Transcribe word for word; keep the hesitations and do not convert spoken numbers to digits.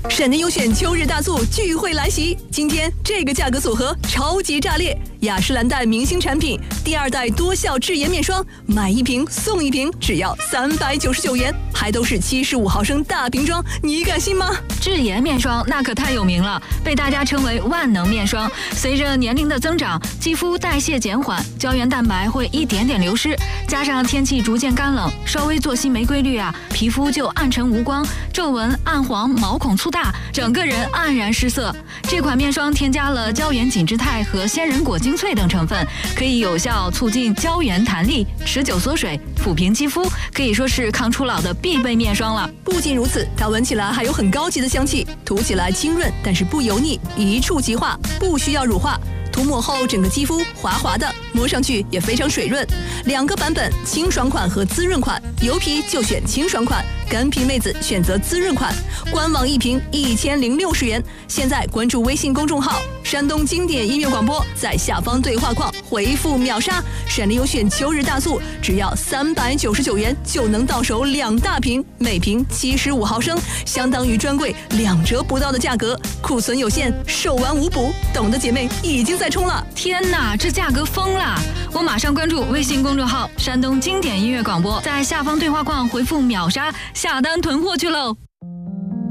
闪电优选秋日大促聚会来袭，今天这个价格组合超级炸裂！雅诗兰黛明星产品第二代多效智妍面霜，买一瓶送一瓶，只要三百九十九元，还都是七十五毫升大瓶装，你敢信吗？ 智妍面霜那可太有名了，被大家称为万能面霜。随着年龄的增长，肌肤代谢减缓，胶原蛋白会一点点流失，加上天气逐渐干冷，稍微作息没规律啊，皮肤就暗沉无光，皱纹、暗黄、毛孔粗大，整个人黯然失色。这款面霜添加了胶原紧致肽和鲜人果精粹等成分，可以有效促进胶原弹力，持久缩水，抚平肌肤，可以说是抗初老的必备面霜了。 不仅如此，它闻起来还有很高级的香气，涂起来清润，但是不油腻，一触即化，不需要乳化。涂抹后，整个肌肤滑滑的，摸上去也非常水润。两个版本，清爽款和滋润款，油皮就选清爽款，干皮妹子选择滋润款。官网一瓶一千零六十元。现在关注微信公众号“山东经典音乐广播”，在下方对话框回复秒杀，闪电优选秋日大促，只要三百九十九元就能到手两大瓶，每瓶七十五毫升，相当于专柜两折不到的价格。库存有限，售完无补，懂的姐妹已经在冲了。 天哪，这价格疯了！我马上关注微信公众号“山东经典音乐广播”，在下方对话框回复秒杀，下单囤货去喽。